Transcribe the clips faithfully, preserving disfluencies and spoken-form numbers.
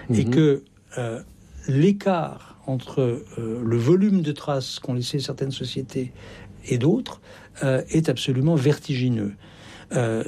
mmh. et que euh, l'écart entre euh, le volume de traces qu'ont laissé certaines sociétés et d'autres euh, est absolument vertigineux. Euh,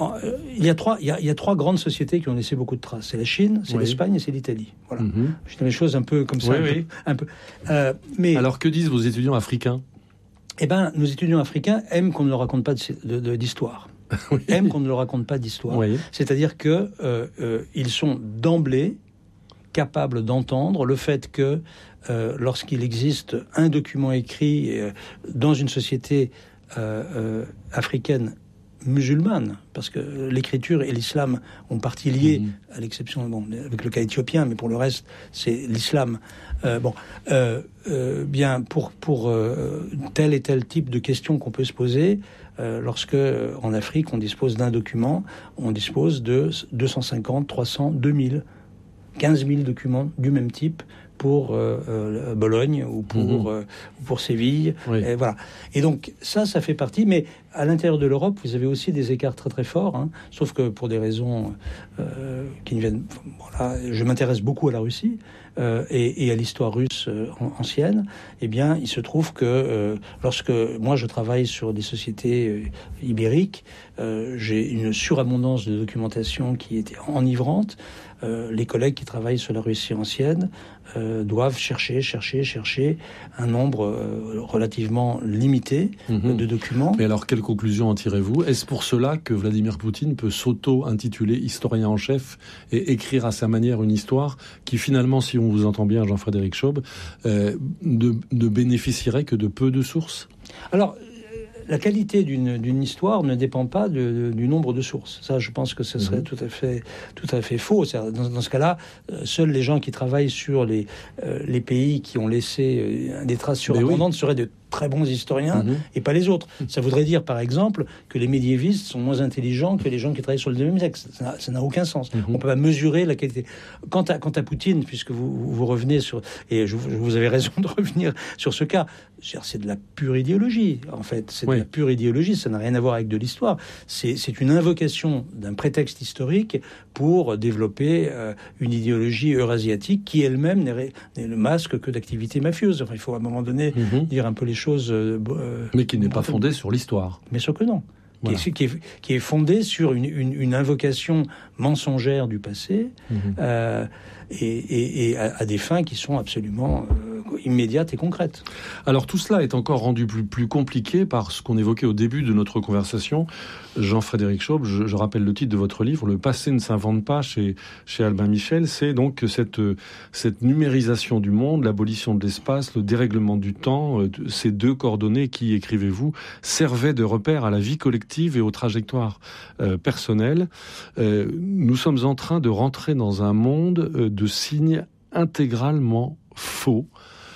il y a trois, il y a, il y a trois grandes sociétés qui ont laissé beaucoup de traces. C'est la Chine, c'est oui. l'Espagne et c'est l'Italie. Voilà. Mm-hmm. Je dis les choses un peu comme ça, oui, un, oui. Peu, un peu. Euh, mais alors que disent vos étudiants africains ? Eh ben, nos étudiants africains aiment qu'on ne leur raconte pas de, de, de, d'histoire. oui. Aiment qu'on ne leur raconte pas d'histoire. Oui. C'est-à-dire que euh, euh, ils sont d'emblée capables d'entendre le fait que euh, lorsqu'il existe un document écrit euh, dans une société euh, euh, africaine musulmane, parce que l'écriture et l'islam ont partie liée, mmh. à l'exception bon, avec le cas éthiopien, mais pour le reste, c'est l'islam. Euh, bon, euh, euh, bien pour pour euh, tel et tel type de questions qu'on peut se poser, euh, lorsque euh, en Afrique on dispose d'un document, on dispose de deux cent cinquante, trois cents, deux mille, quinze mille documents du même type pour euh, euh, Bologne ou pour, mmh. euh, pour Séville. Oui. Et voilà. Et donc, ça, ça fait partie. Mais à l'intérieur de l'Europe, vous avez aussi des écarts très, très forts. Hein, sauf que pour des raisons euh, qui ne viennent... Voilà, je m'intéresse beaucoup à la Russie euh, et, et à l'histoire russe euh, ancienne. Eh bien, il se trouve que euh, lorsque moi, je travaille sur des sociétés euh, ibériques, euh, j'ai une surabondance de documentation qui était enivrante. Euh, les collègues qui travaillent sur la Russie ancienne euh, doivent chercher, chercher, chercher un nombre euh, relativement limité mmh. de documents. Mais alors, quelle conclusion en tirez-vous ? Est-ce pour cela que Vladimir Poutine peut s'auto-intituler historien en chef et écrire à sa manière une histoire qui, finalement, si on vous entend bien, Jean-Frédéric Chaube, euh, ne, ne bénéficierait que de peu de sources ? Alors, la qualité d'une, d'une histoire ne dépend pas de, de, du nombre de sources. Ça, je pense que ce serait mmh. tout à fait, tout à fait faux. Dans, dans ce cas-là, euh, seuls les gens qui travaillent sur les, euh, les pays qui ont laissé euh, des traces surabondantes oui. seraient de très bons historiens mmh. et pas les autres. Ça voudrait dire, par exemple, que les médiévistes sont moins intelligents que les gens qui travaillent sur le deuxième siècle. Ça n'a, ça n'a aucun sens. Mmh. On ne peut pas mesurer la qualité. Quant à, quant à Poutine, puisque vous, vous revenez sur... Et je, vous avez raison de revenir sur ce cas. C'est de la pure idéologie, en fait. C'est oui. de la pure idéologie. Ça n'a rien à voir avec de l'histoire. C'est, c'est une invocation d'un prétexte historique pour développer euh, une idéologie eurasiatique qui elle-même n'est, n'est le masque que d'activités mafieuses. Enfin, il faut à un moment donné mmh. dire un peu les choses... Euh, euh, mais qui n'est pas fondée sur l'histoire. Bien sûr que non. Voilà. Qui, est, qui, est, qui est fondée sur une, une, une invocation mensongère du passé mmh. euh, et, et, et à, à des fins qui sont absolument euh, immédiates et concrètes. Alors tout cela est encore rendu plus, plus compliqué par ce qu'on évoquait au début de notre conversation. Jean-Frédéric Chaube, je, je rappelle le titre de votre livre, Le passé ne s'invente pas, chez, chez Albin Michel. C'est donc cette, cette numérisation du monde, l'abolition de l'espace, le dérèglement du temps, euh, ces deux coordonnées qui, écrivez-vous, servaient de repère à la vie collective et aux trajectoires euh, personnelles. Euh, nous sommes en train de rentrer dans un monde euh, de signes intégralement faux.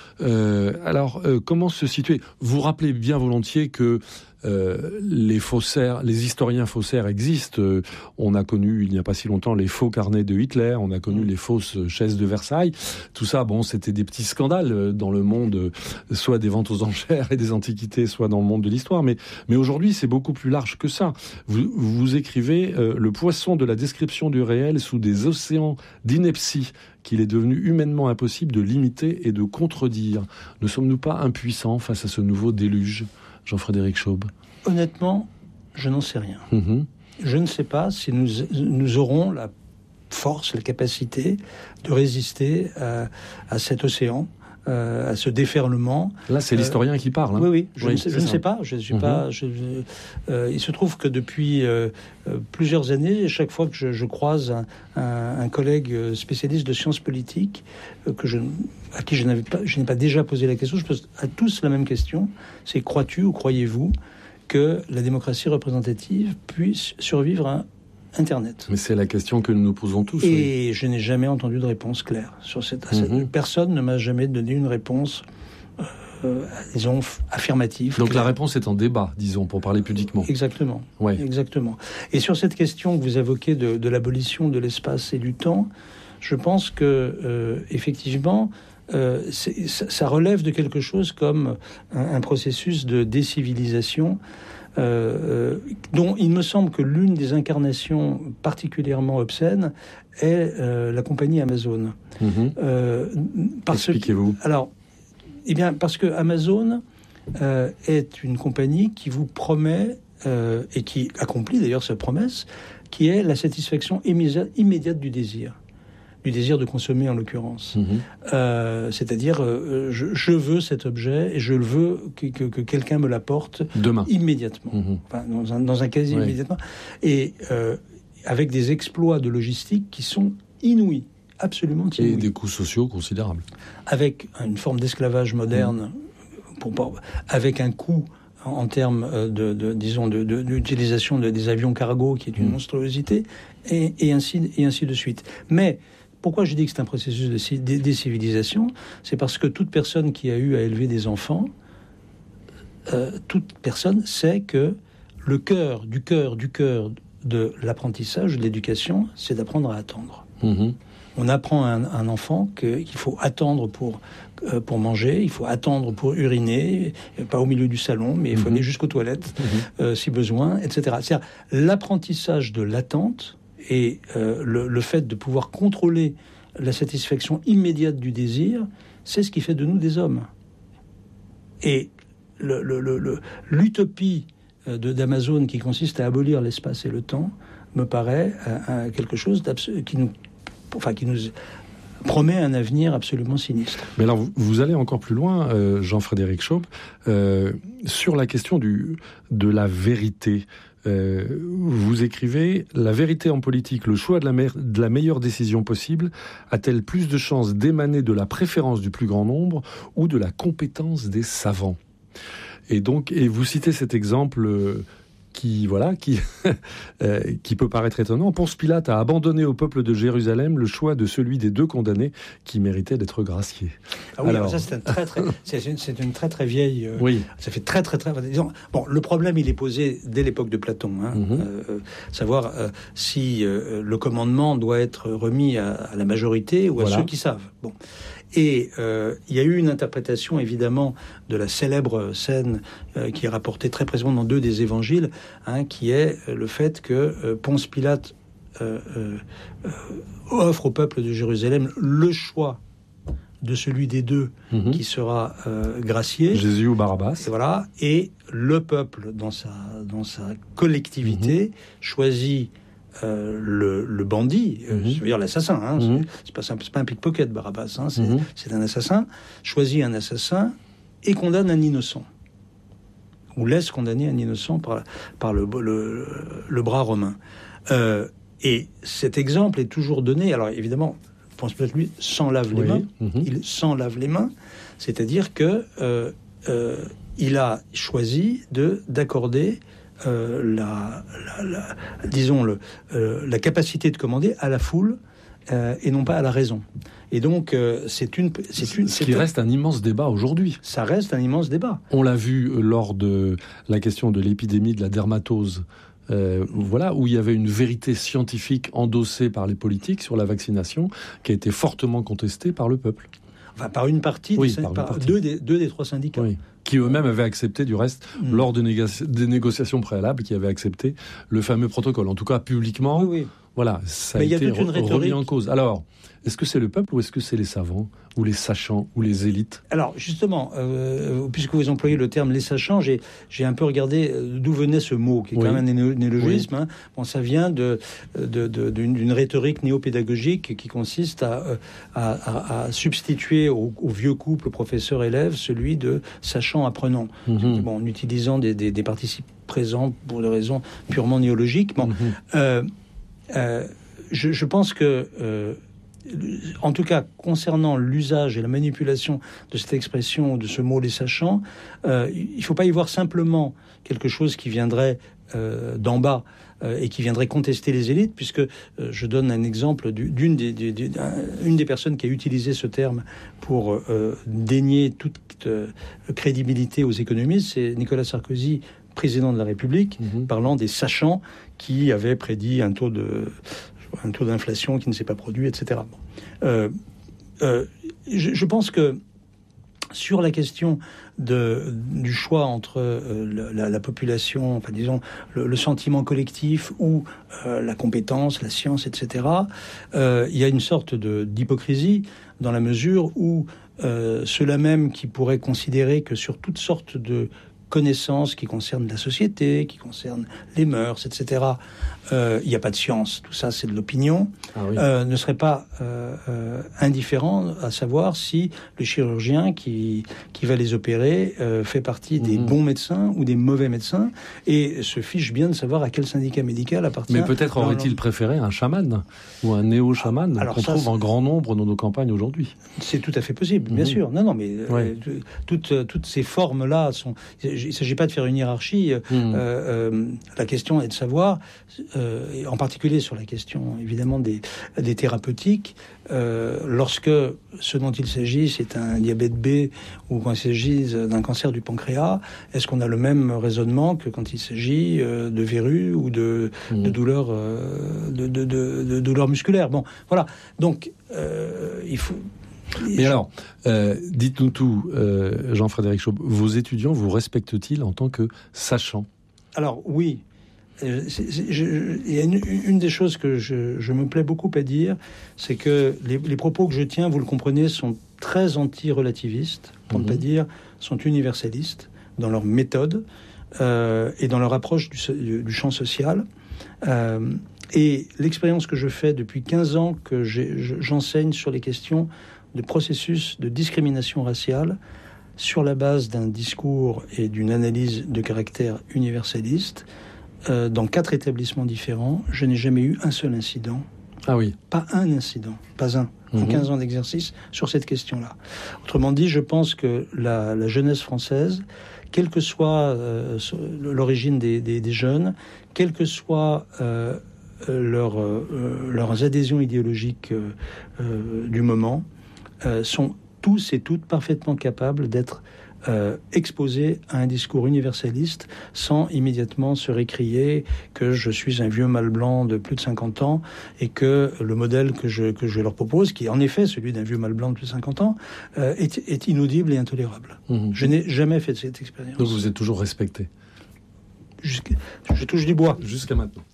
Euh, alors, euh, comment se situer ? Vous rappelez bien volontiers que euh, les faussaires, les historiens faussaires existent. Euh, on a connu, il n'y a pas si longtemps, les faux carnets de Hitler, on a connu mmh. les fausses chaises de Versailles. Tout ça, bon, c'était des petits scandales dans le monde, soit des ventes aux enchères et des antiquités, soit dans le monde de l'histoire. Mais, mais aujourd'hui, c'est beaucoup plus large que ça. Vous, vous écrivez euh, « Le poisson de la description du réel sous des océans d'ineptie » qu'il est devenu humainement impossible de limiter et de contredire. Ne sommes-nous pas impuissants face à ce nouveau déluge ? Jean-Frédéric Chaube. Honnêtement, je n'en sais rien. Mmh. Je ne sais pas si nous, nous aurons la force, la capacité de résister à, à cet océan, euh, à ce déferlement. Là, c'est euh, l'historien qui parle. Hein. Oui, oui, je, oui, ne, sais, je ne sais pas. Je suis mmh. pas je, euh, il se trouve que depuis euh, plusieurs années, chaque fois que je, je croise un, un, un collègue spécialiste de sciences politiques, euh, que je, à qui je, n'avais pas, je n'ai pas déjà posé la question, je pose à tous la même question, c'est crois-tu ou croyez-vous que la démocratie représentative puisse survivre à Internet ? Mais c'est la question que nous nous posons tous. Et oui. je n'ai jamais entendu de réponse claire sur cette. Mm-hmm. cette personne ne m'a jamais donné une réponse, euh, disons, affirmative. Donc claire. La réponse est en débat, disons, pour parler pudiquement. Exactement. Ouais. Exactement. Et sur cette question que vous évoquez de, de l'abolition de l'espace et du temps, je pense que euh, effectivement. Euh, c'est, ça, ça relève de quelque chose comme un, un processus de décivilisation euh, dont il me semble que l'une des incarnations particulièrement obscènes est euh, la compagnie Amazon. Mmh. Euh, parce Expliquez-vous. Que, alors, eh bien, parce que Amazon euh, est une compagnie qui vous promet, euh, et qui accomplit d'ailleurs sa promesse, qui est la satisfaction immédiate, immédiate du désir. Du désir de consommer en l'occurrence. Mmh. Euh, c'est-à-dire, euh, je, je veux cet objet et je le veux que, que, que quelqu'un me l'apporte demain, immédiatement. Mmh. Enfin, dans un, dans un quasi oui. immédiatement. Et euh, avec des exploits de logistique qui sont inouïs, absolument inouïs. Et des coûts sociaux considérables. Avec une forme d'esclavage moderne, mmh. pour, pour, avec un coût en, en termes de, de, disons, de, de, d'utilisation de, des avions cargo qui est une mmh. monstruosité, et, et, ainsi, et ainsi de suite. Mais pourquoi je dis que c'est un processus de décivilisation ? C'est parce que toute personne qui a eu à élever des enfants, euh, toute personne sait que le cœur, du cœur, du cœur de l'apprentissage, de l'éducation, c'est d'apprendre à attendre. Mmh. On apprend à un, un enfant que, qu'il faut attendre pour, euh, pour manger, il faut attendre pour uriner, pas au milieu du salon, mais il faut mmh. aller jusqu'aux toilettes, mmh. euh, si besoin, et cetera. C'est-à-dire l'apprentissage de l'attente et euh, le, le fait de pouvoir contrôler la satisfaction immédiate du désir, c'est ce qui fait de nous des hommes. Et le, le, le, l'utopie de, d'Amazon qui consiste à abolir l'espace et le temps me paraît euh, quelque chose qui nous, enfin, qui nous promet un avenir absolument sinistre. Mais alors, vous allez encore plus loin, euh, Jean-Frédéric Chaube, euh, sur la question du, de la vérité. Euh, vous écrivez « La vérité en politique, le choix de la, me- de la meilleure décision possible, a-t-elle plus de chances d'émaner de la préférence du plus grand nombre ou de la compétence des savants ?» Et donc, et vous citez cet exemple euh, qui, voilà, qui, euh, qui peut paraître étonnant. Ponce Pilate a abandonné au peuple de Jérusalem le choix de celui des deux condamnés qui méritait d'être gracié. Ah oui, alors, alors ça c'est, un très, très, c'est, une, c'est une très très vieille... Euh, oui. Ça fait très très très... Disons, bon, le problème il est posé dès l'époque de Platon. Hein, mm-hmm. euh, savoir euh, si euh, le commandement doit être remis à, à la majorité ou à voilà. ceux qui savent. Bon. Et euh, il y a eu une interprétation, évidemment, de la célèbre scène euh, qui est rapportée très précisément dans deux des évangiles, hein, qui est le fait que euh, Ponce Pilate euh, euh, offre au peuple de Jérusalem le choix de celui des deux mmh. qui sera euh, gracié. Jésus ou Barabbas. Et voilà. Et le peuple, dans sa, dans sa collectivité, mmh. choisit Euh, le, le bandit, mmh. euh, je veux dire l'assassin, hein, mmh. c'est, c'est, pas, c'est pas un pickpocket, Barabbas, hein, c'est, mmh. c'est un assassin, choisit un assassin et condamne un innocent, ou laisse condamner un innocent par, par le, le, le bras romain. Euh, et cet exemple est toujours donné, alors évidemment, Ponce Pilate, lui, s'en lave les oui. mains, mmh. il s'en lave les mains, c'est-à-dire que euh, euh, il a choisi de, d'accorder Euh, la, la, la, disons le, euh, la capacité de commander à la foule euh, et non pas à la raison. Et donc euh, c'est une, c'est une, ce c'est qui un... reste un immense débat aujourd'hui. Ça reste un immense débat. On l'a vu lors de la question de l'épidémie de la dermatose. Euh, voilà, où il y avait une vérité scientifique endossée par les politiques sur la vaccination, qui a été fortement contestée par le peuple. Enfin, par une partie, oui, des, par par une partie. Deux, des, deux des trois syndicats. Oui. Qui eux-mêmes avaient accepté, du reste, mmh. lors de négo- des négociations préalables, qui avaient accepté le fameux protocole. En tout cas, publiquement, oui, oui. voilà, ça Mais a été re- remis en cause. Alors, est-ce que c'est le peuple ou est-ce que c'est les savants ou les sachants ou les élites ? Alors, justement, euh, puisque vous employez le terme « les sachants », j'ai, j'ai un peu regardé d'où venait ce mot, qui est oui. quand même un néologisme. Oui. Hein. Bon, ça vient de, de, de, d'une, d'une rhétorique néopédagogique qui consiste à, à, à, à substituer au, au vieux couple professeur-élève celui de sachant-apprenant, mm-hmm. bon, en utilisant des, des, des participes présents pour des raisons purement néologiques. Bon, mm-hmm. euh, euh, je, je pense que... Euh, en tout cas, concernant l'usage et la manipulation de cette expression, de ce mot « les sachants », euh, il ne faut pas y voir simplement quelque chose qui viendrait euh, d'en bas euh, et qui viendrait contester les élites, puisque euh, je donne un exemple du, d'une des, des, des, une des personnes qui a utilisé ce terme pour euh, dénier toute euh, crédibilité aux économistes, c'est Nicolas Sarkozy, président de la République, mmh. parlant des sachants qui avaient prédit un taux de... un taux d'inflation qui ne s'est pas produit, et cetera. Bon. Euh, euh, je, je pense que Sur la question de, du choix entre euh, la, la population, enfin disons le, le sentiment collectif ou euh, la compétence, la science, et cetera, euh, il y a une sorte de, d'hypocrisie dans la mesure où euh, ceux-là même qui pourraient considérer que sur toutes sortes de connaissances qui concernent la société, qui concernent les mœurs, et cetera, euh, il n'y a pas de science, tout ça c'est de l'opinion, ah oui. euh, ne serait pas euh, euh, indifférent à savoir si le chirurgien qui, qui va les opérer euh, fait partie des mmh. bons médecins ou des mauvais médecins, et se fiche bien de savoir à quel syndicat médical appartient. Mais peut-être aurait-il préféré un chaman ou un néo-chaman ah, qu'on ça, trouve c'est... en grand nombre dans nos campagnes aujourd'hui. C'est tout à fait possible, bien mmh. sûr. Non, non, mais ouais. euh, toutes, toutes ces formes-là sont... Il ne s'agit pas de faire une hiérarchie. Mmh. Euh, euh, la question est de savoir, euh, et en particulier sur la question évidemment des, des thérapeutiques, euh, lorsque ce dont il s'agit, c'est un diabète B ou quand il s'agit d'un cancer du pancréas, est-ce qu'on a le même raisonnement que quand il s'agit euh, de verrues ou de, mmh. de douleurs euh, de, de, de, de douleurs musculaires. Bon, voilà. Donc, euh, il faut... Mais alors, euh, dites-nous tout, euh, Jean-Frédéric Chaube, vos étudiants vous respectent-ils en tant que sachants ? Alors oui, euh, c'est, c'est, je, il y a une, une des choses que je, je me plais beaucoup à dire, c'est que les, les propos que je tiens, vous le comprenez, sont très anti-relativistes, pour mmh. ne pas dire, sont universalistes dans leur méthode euh, et dans leur approche du, du champ social. Euh, et l'expérience que je fais depuis quinze ans que j'ai, j'enseigne sur les questions de processus de discrimination raciale sur la base d'un discours et d'une analyse de caractère universaliste euh, dans quatre établissements différents. Je n'ai jamais eu un seul incident. Ah oui. Pas un incident, pas un, mmh. en quinze ans d'exercice sur cette question-là. Autrement dit, je pense que la, la jeunesse française, quelle que soit euh, l'origine des, des, des jeunes, quelle que soit... Euh, leur, euh, leurs adhésions idéologiques euh, euh, du moment, Euh, sont tous et toutes parfaitement capables d'être euh, exposés à un discours universaliste sans immédiatement se récrier que je suis un vieux mâle blanc de plus de cinquante ans et que le modèle que je, que je leur propose, qui est en effet celui d'un vieux mâle blanc de plus de cinquante ans, euh, est, est inaudible et intolérable. Mmh. Je n'ai jamais fait cette expérience. Donc vous êtes toujours respecté. Jusqu'à, je touche du bois. Jusqu'à maintenant.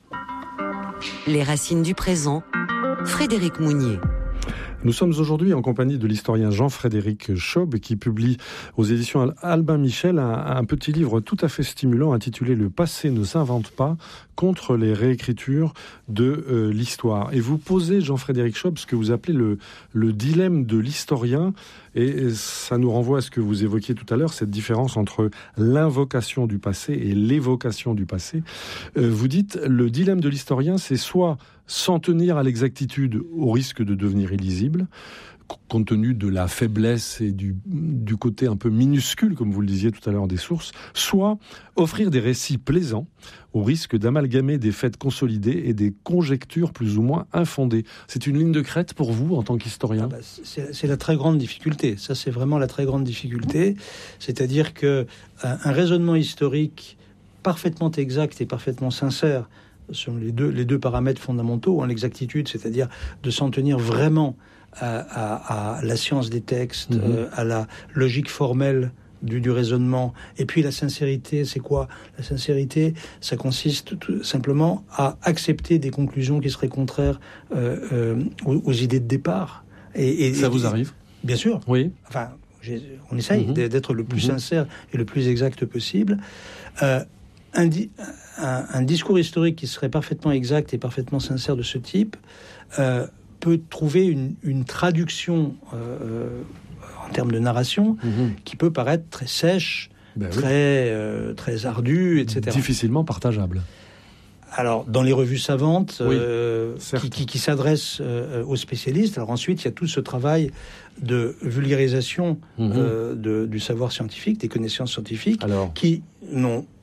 Les racines du présent, Frédéric Mounier. Nous sommes aujourd'hui en compagnie de l'historien Jean-Frédéric Chaube qui publie aux éditions Albin Michel un, un petit livre tout à fait stimulant intitulé « Le passé ne s'invente pas » contre les réécritures de euh, l'histoire. Et vous posez, Jean-Frédéric Chaube, ce que vous appelez le, le dilemme de l'historien. Et ça nous renvoie à ce que vous évoquiez tout à l'heure, cette différence entre l'invocation du passé et l'évocation du passé. Euh, vous dites, le dilemme de l'historien, c'est soit s'en tenir à l'exactitude au risque de devenir illisible, compte tenu de la faiblesse et du, du côté un peu minuscule, comme vous le disiez tout à l'heure, des sources, soit offrir des récits plaisants au risque d'amalgamer des faits consolidés et des conjectures plus ou moins infondées. C'est une ligne de crête pour vous, en tant qu'historien ? ah bah, c'est, c'est la très grande difficulté. Ça, c'est vraiment la très grande difficulté. C'est-à-dire qu'un un raisonnement historique parfaitement exact et parfaitement sincère sur les deux, les deux paramètres fondamentaux, hein, l'exactitude, c'est-à-dire de s'en tenir vraiment à, à, à la science des textes, mmh. euh, à la logique formelle du, du raisonnement, et puis la sincérité, c'est quoi ? La sincérité, ça consiste tout simplement à accepter des conclusions qui seraient contraires euh, euh, aux, aux idées de départ. Et, et ça et, vous arrive ? Bien sûr. Oui. Enfin, on essaye mmh. d'être le plus mmh. sincère et le plus exact possible. Euh, Un, di- un, un discours historique qui serait parfaitement exact et parfaitement sincère de ce type euh, peut trouver une, une traduction euh, en termes de narration mmh. qui peut paraître très sèche, ben très, oui. euh, très ardue, et cetera. Difficilement partageable. Alors, dans les revues savantes oui, euh, qui, qui, qui s'adressent euh, aux spécialistes, alors ensuite, il y a tout ce travail de vulgarisation mmh. euh, de, du savoir scientifique, des connaissances scientifiques, alors. qui n'ont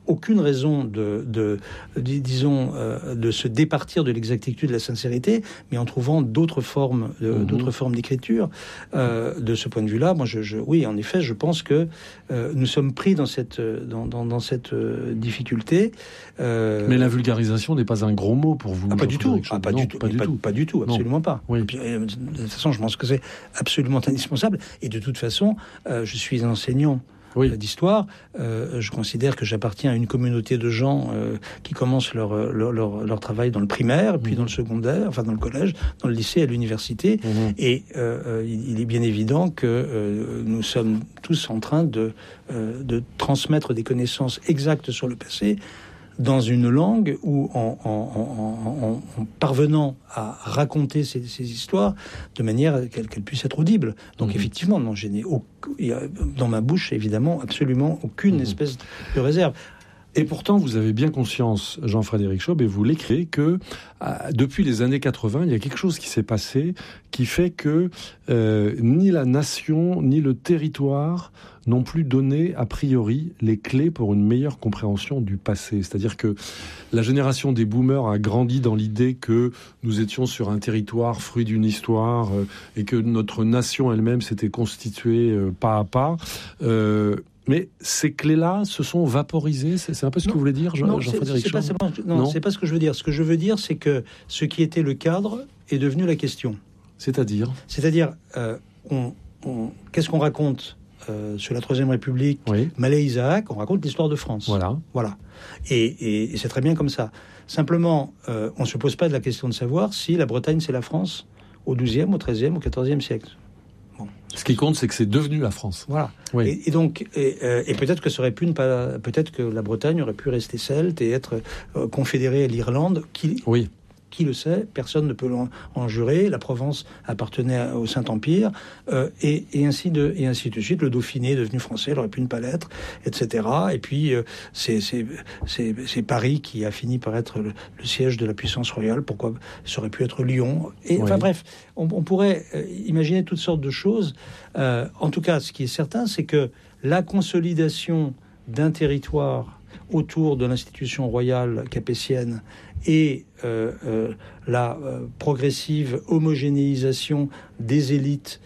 aucune raison de, de, de disons, euh, de se départir de l'exactitude, de la sincérité, mais en trouvant d'autres formes, de, mmh. d'autres formes d'écriture. Euh, de ce point de vue-là, moi, je, je, oui, en effet, je pense que euh, nous sommes pris dans cette, dans, dans, dans cette euh, difficulté. Euh... Mais la vulgarisation n'est pas un gros mot pour vous. Ah, pas du tout. Ah, pas, non, du tout. Pas, du pas, tout. pas du tout. Absolument non. pas. Oui. Puis, de toute façon, je pense que c'est absolument indispensable. Et de toute façon, euh, je suis un enseignant. Oui. d'histoire, euh, je considère que j'appartiens à une communauté de gens euh, qui commencent leur, leur, leur, leur travail dans le primaire, puis mmh. dans le secondaire, enfin dans le collège, dans le lycée, à l'université. Mmh. Et euh, il est bien évident que euh, nous sommes tous en train de, euh, de transmettre des connaissances exactes sur le passé dans une langue où, en, en, en, en, en parvenant à raconter ces, ces histoires de manière qu'elles qu'elles puissent être audibles. Donc, mmh. effectivement, non, je n'ai au, il y a, dans ma bouche, évidemment, absolument aucune mmh. espèce de réserve. Et pourtant, vous avez bien conscience, Jean-Frédéric Chaube, et vous l'écrivez, que euh, depuis les années quatre-vingts, il y a quelque chose qui s'est passé qui fait que euh, ni la nation, ni le territoire n'ont plus donné, a priori, les clés pour une meilleure compréhension du passé. C'est-à-dire que la génération des boomers a grandi dans l'idée que nous étions sur un territoire fruit d'une histoire euh, et que notre nation elle-même s'était constituée euh, pas à pas. Euh, Mais ces clés-là se sont vaporisées. C'est, c'est un peu ce non, que vous voulez dire, Jean, non, Jean-Frédéric Chaube ? Non, non, c'est pas ce que je veux dire. Ce que je veux dire, c'est que ce qui était le cadre est devenu la question. C'est-à-dire ? C'est-à-dire, euh, on, on, qu'est-ce qu'on raconte euh, sur la Troisième République, oui. Malais Isaac, on raconte l'histoire de France. Voilà. Voilà. Et, et, et c'est très bien comme ça. Simplement, euh, on ne se pose pas de la question de savoir si la Bretagne, c'est la France au douzième, au treizième, au quatorzième siècle. Bon. Ce qui compte, c'est que c'est devenu la France. Voilà. Oui. Et, et donc, et, euh, et peut-être que ça aurait pu ne pas, peut-être que la Bretagne aurait pu rester celte et être euh, confédérée à l'Irlande. Qui, oui. Qui le sait ? Personne ne peut en, en jurer. La Provence appartenait au Saint-Empire, euh, et, et ainsi de et ainsi de suite. Le Dauphiné est devenu français, il aurait pu ne pas l'être, et cetera. Et puis euh, c'est, c'est c'est c'est Paris qui a fini par être le, le siège de la puissance royale. Pourquoi ça aurait pu être Lyon ? Et oui. enfin bref, on, on pourrait euh, imaginer toutes sortes de choses. Euh, en tout cas, ce qui est certain, c'est que la consolidation d'un territoire autour de l'institution royale capétienne et euh, euh, la euh, progressive homogénéisation des élites,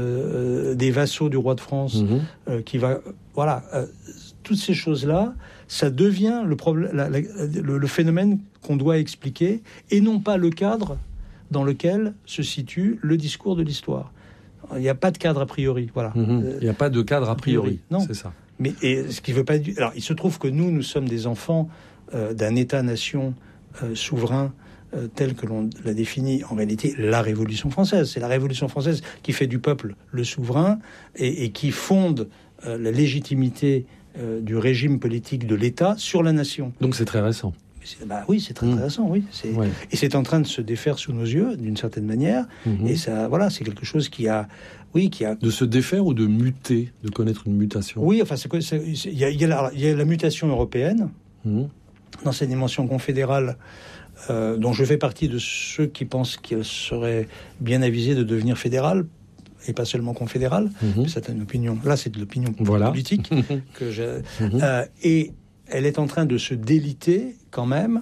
euh, des vassaux du roi de France, mmh. euh, qui va, voilà, euh, toutes ces choses-là, ça devient le problème, la, la, le, le phénomène qu'on doit expliquer, et non pas le cadre dans lequel se situe le discours de l'histoire. Il n'y a pas de cadre a priori, voilà. Mmh. Il n'y a pas de cadre a priori, non. C'est ça. Mais et ce qui veut pas dire. Alors, il se trouve que nous, nous sommes des enfants euh, d'un État-nation euh, souverain euh, tel que l'on l'a défini en réalité la Révolution française. C'est la Révolution française qui fait du peuple le souverain et, et qui fonde euh, la légitimité euh, du régime politique de l'État sur la nation. Donc c'est très récent. C'est, bah oui, c'est très mmh. récent, oui. C'est, ouais. Et c'est en train de se défaire sous nos yeux, d'une certaine manière. Mmh. Et ça, voilà, c'est quelque chose qui a, oui, qui a... De se défaire ou de muter, de connaître une mutation ? Oui, enfin, c'est, c'est, c'est, il y a, il y a la, il y a la mutation européenne, mmh. dans cette dimension confédérale, euh, dont je fais partie de ceux qui pensent qu'il serait bien avisé de devenir fédéral, et pas seulement confédéral. Mmh. C'est une opinion. Là, c'est de l'opinion voilà. politique que j'ai. Mmh. Euh, et elle est en train de se déliter quand même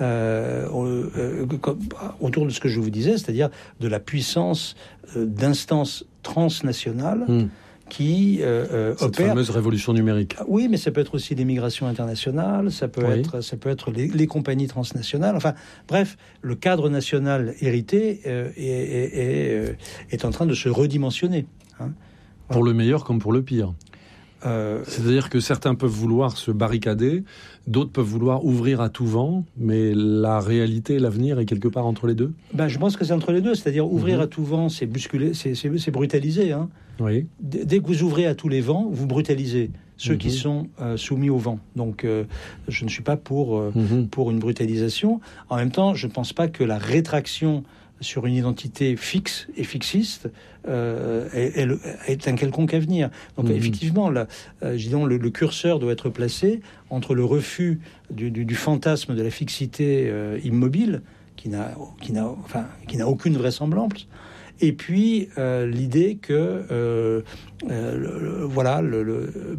euh, euh, autour de ce que je vous disais, c'est-à-dire de la puissance euh, d'instances transnationales mmh. qui euh, Cette opèrent. fameuse révolution numérique. Oui, mais ça peut être aussi les migrations internationales, ça peut oui. être, ça peut être les, les compagnies transnationales. Enfin, bref, le cadre national hérité euh, est, est, est, est en train de se redimensionner. Hein. Voilà. Pour le meilleur comme pour le pire. Euh, C'est-à-dire que certains peuvent vouloir se barricader, d'autres peuvent vouloir ouvrir à tout vent, mais la réalité, l'avenir est quelque part entre les deux. Ben, je pense que c'est entre les deux, c'est-à-dire ouvrir mmh. à tout vent, c'est bousculer, c'est, c'est, c'est brutaliser. Hein. Oui. D- dès que vous ouvrez à tous les vents, vous brutalisez ceux mmh. qui sont euh, soumis au vent. Donc, euh, je ne suis pas pour, euh, mmh. pour une brutalisation. En même temps, je ne pense pas que la rétraction sur une identité fixe et fixiste euh, est, est, est un quelconque avenir. Donc mmh. effectivement, la, euh, disons, le, le curseur doit être placé entre le refus du, du, du fantasme de la fixité euh, immobile, qui n'a, qui, n'a, enfin, qui n'a aucune vraisemblance, et puis euh, l'idée que euh, euh, le, le, voilà, le, le,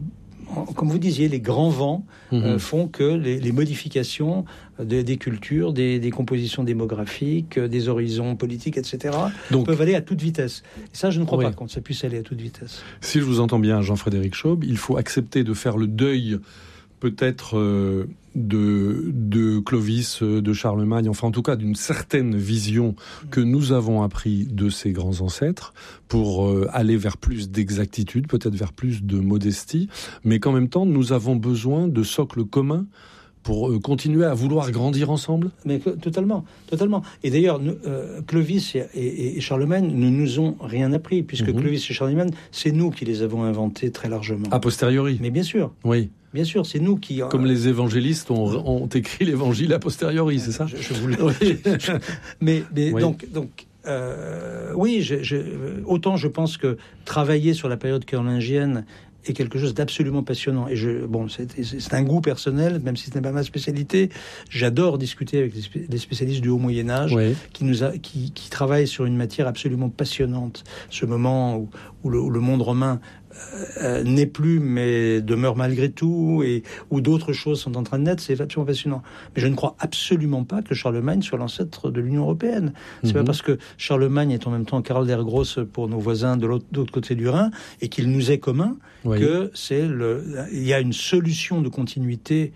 comme vous disiez, les grands vents mmh. euh, font que les, les modifications de, des cultures, des, des compositions démographiques, des horizons politiques, et cetera, Donc, peuvent aller à toute vitesse. Et ça, je ne crois oui. pas que ça puisse aller à toute vitesse. Si je vous entends bien, Jean-Frédéric Chaube, il faut accepter de faire le deuil peut-être euh, de, de Clovis, de Charlemagne, enfin en tout cas d'une certaine vision que nous avons appris de ces grands ancêtres pour euh, aller vers plus d'exactitude, peut-être vers plus de modestie, mais qu'en même temps nous avons besoin de socles communs pour euh, continuer à vouloir grandir ensemble. Mais totalement, totalement. Et d'ailleurs, nous, euh, Clovis et, et, et Charlemagne ne nous ont rien appris, puisque mmh. Clovis et Charlemagne, c'est nous qui les avons inventés très largement. A posteriori. Mais bien sûr. Oui. Bien sûr, c'est nous qui... Comme euh... les évangélistes ont, ont écrit l'évangile a posteriori, c'est ça ? Je, je vous le... oui. Mais, mais oui. donc... donc euh, oui, je, je, autant je pense que travailler sur la période carolingienne est quelque chose d'absolument passionnant. Et je, bon, c'est, c'est un goût personnel, même si ce n'est pas ma spécialité. J'adore discuter avec les spécialistes du Haut Moyen-Âge oui. qui, nous a, qui, qui travaillent sur une matière absolument passionnante. Ce moment où, où, le, où le monde romain euh, n'est plus, mais demeure malgré tout, et où d'autres choses sont en train de naître, c'est absolument passionnant. Mais je ne crois absolument pas que Charlemagne soit l'ancêtre de l'Union européenne. C'est mm-hmm. pas parce que Charlemagne est en même temps Karl der Grosse pour nos voisins de l'autre, de l'autre côté du Rhin, et qu'il nous est commun, oui. que c'est le, il y a une solution de continuité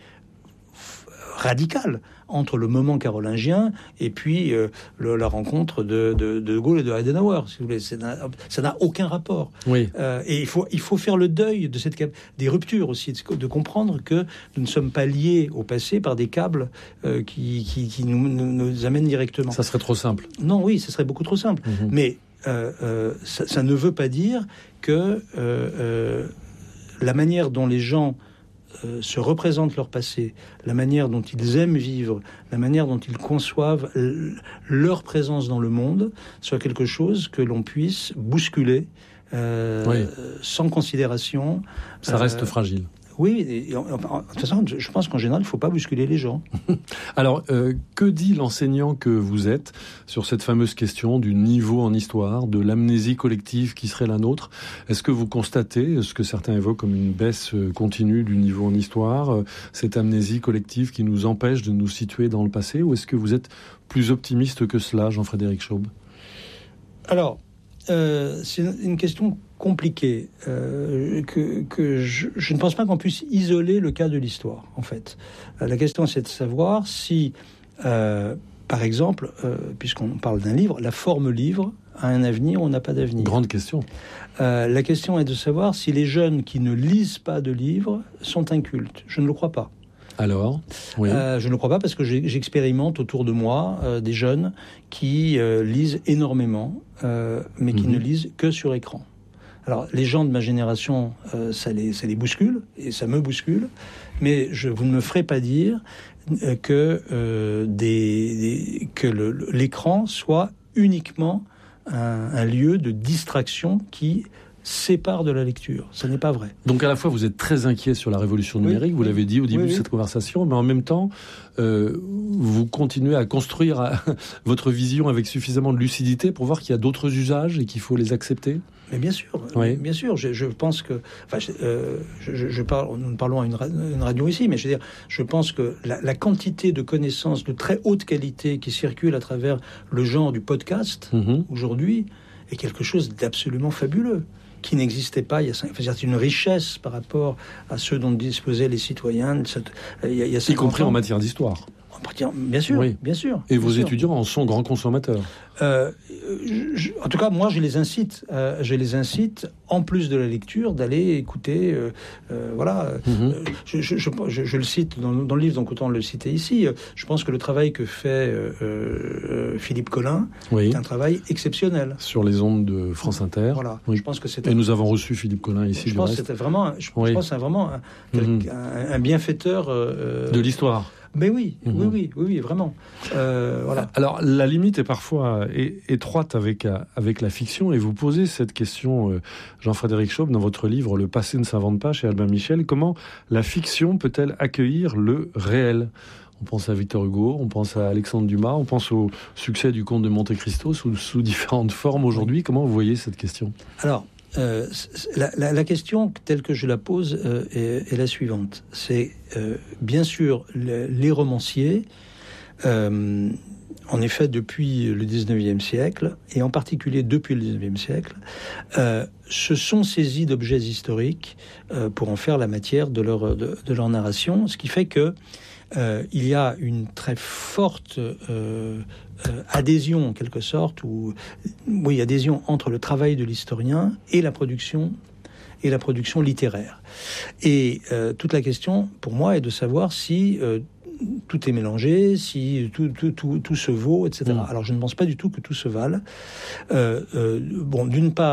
radicale entre le moment carolingien et puis euh, le, la rencontre de, de, de Gaulle et de Adenauer, si vous voulez. C'est, ça n'a aucun rapport. Oui. Euh, et il faut, il faut faire le deuil de cette, des ruptures aussi, de, de comprendre que nous ne sommes pas liés au passé par des câbles euh, qui, qui, qui nous, nous, nous amènent directement. Ça serait trop simple. Non, oui, ça serait beaucoup trop simple. Mm-hmm. Mais euh, euh, ça, ça ne veut pas dire que euh, euh, la manière dont les gens Euh, se représentent leur passé, la manière dont ils aiment vivre, la manière dont ils conçoivent l- leur présence dans le monde, soit quelque chose que l'on puisse bousculer euh, oui. sans considération. Ça reste euh, fragile. Oui, et, en, en, de toute façon, je pense qu'en général, il ne faut pas bousculer les gens. Alors, euh, que dit l'enseignant que vous êtes sur cette fameuse question du niveau en histoire, de l'amnésie collective qui serait la nôtre ? Est-ce que vous constatez ce que certains évoquent comme une baisse continue du niveau en histoire, cette amnésie collective qui nous empêche de nous situer dans le passé, ou est-ce que vous êtes plus optimiste que cela, Jean-Frédéric Chaube ? Alors, euh, c'est une question compliqué, euh, que, que je, je ne pense pas qu'on puisse isoler le cas de l'histoire, en fait. Euh, la question, c'est de savoir si, euh, par exemple, euh, puisqu'on parle d'un livre, la forme livre a un avenir ou n'a pas d'avenir. Grande question. Euh, la question est de savoir si les jeunes qui ne lisent pas de livres sont incultes. Je ne le crois pas. Alors oui. euh, Je ne le crois pas parce que j'ai, j'expérimente autour de moi euh, des jeunes qui euh, lisent énormément, euh, mais qui mm-hmm. ne lisent que sur écran. Alors, les gens de ma génération, euh, ça, les, ça les bouscule, et ça me bouscule, mais je, vous ne me ferez pas dire euh, que, euh, des, des, que le, l'écran soit uniquement un, un lieu de distraction qui sépare de la lecture. Ce n'est pas vrai. Donc à la fois, vous êtes très inquiet sur la révolution numérique, oui, vous oui. l'avez dit au début oui, de cette oui. conversation, mais en même temps, euh, vous continuez à construire à, votre vision avec suffisamment de lucidité pour voir qu'il y a d'autres usages et qu'il faut les accepter. Mais bien sûr, oui. bien sûr. Je, je pense que, enfin, je, euh, je, je parle, nous parlons à une, ra- une radio ici, mais je veux dire, je pense que la, la quantité de connaissances de très haute qualité qui circulent à travers le genre du podcast mm-hmm. aujourd'hui est quelque chose d'absolument fabuleux, qui n'existait pas il y a cinq, enfin, c'est une richesse par rapport à ceux dont disposaient les citoyens. Il y a, il y a y compris ans. En matière d'histoire. Bien sûr, oui. bien sûr. Et bien vos sûr. étudiants en sont grands consommateurs. Euh, je, en tout cas, moi, je les incite. Euh, je les incite, en plus de la lecture, d'aller écouter. Euh, euh, voilà. Mm-hmm. Je, je, je, je, je le cite dans, dans le livre, donc autant le citer ici. Je pense que le travail que fait euh, euh, Philippe Collin oui. est un travail exceptionnel. Sur les ondes de France Inter. Voilà. Oui. Je pense que c'est. Et un... nous avons reçu Philippe Collin ici. Je pense que c'était vraiment. Je, oui. je pense que c'est vraiment un, mm-hmm. un, un bienfaiteur euh, de l'histoire. Mais oui, mmh. oui, oui, oui, oui, vraiment. Euh, voilà. Alors, la limite est parfois é- étroite avec, avec la fiction, et vous posez cette question, euh, Jean-Frédéric Chaube, dans votre livre « Le passé ne s'invente pas » chez Albin Michel. Comment la fiction peut-elle accueillir le réel ? On pense à Victor Hugo, on pense à Alexandre Dumas, on pense au succès du Comte de Monte Cristo sous, sous différentes formes aujourd'hui. Comment vous voyez cette question ? Alors, euh, la, la, la question telle que je la pose euh, est, est la suivante. C'est euh, bien sûr le, les romanciers, euh, en effet depuis le dix-neuvième siècle, et en particulier depuis le dix-neuvième siècle, euh, se sont saisis d'objets historiques euh, pour en faire la matière de leur, de, de leur narration, ce qui fait que euh, il y a une très forte euh, euh, adhésion, en quelque sorte, ou oui, adhésion entre le travail de l'historien et la production et la production littéraire. Et euh, toute la question, pour moi, est de savoir si euh, tout est mélangé, si tout, tout, tout, tout se vaut, et cetera. Mmh. Alors, je ne pense pas du tout que tout se vale. Euh, euh, bon, d'une part,